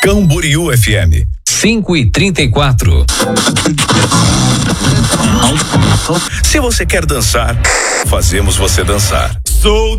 Camboriú FM 5:34. Se você quer dançar, fazemos você dançar. Sou